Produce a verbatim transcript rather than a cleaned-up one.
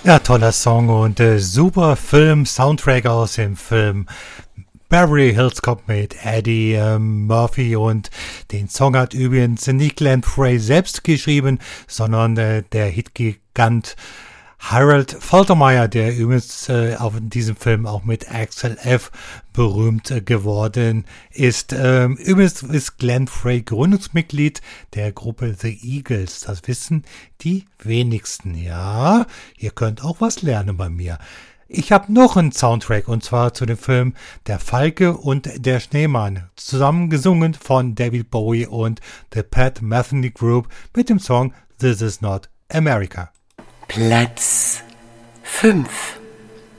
Ja, toller Song und äh, super Film, Soundtrack aus dem Film Beverly Hills Cop mit Eddie ähm, Murphy, und den Song hat übrigens nicht Glenn Frey selbst geschrieben, sondern äh, der Hitgigant Harold Faltermeyer, der übrigens äh, auf diesem Film auch mit Axel F. berühmt äh, geworden ist. Ähm, übrigens ist Glenn Frey Gründungsmitglied der Gruppe The Eagles. Das wissen die wenigsten. Ja, ihr könnt auch was lernen bei mir. Ich habe noch einen Soundtrack, und zwar zu dem Film Der Falke und der Schneemann, zusammen gesungen von David Bowie und The Pat Metheny Group mit dem Song This Is Not America. Platz fünf.